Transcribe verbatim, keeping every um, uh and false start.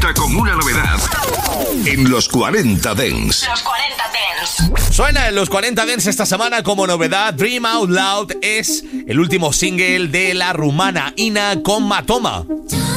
cuenta con una novedad en los cuarenta Dance. Los cuarenta Dance. Suena en los cuarenta Dance esta semana como novedad. Dream Out Loud es el último single de la rumana Ina con Matoma.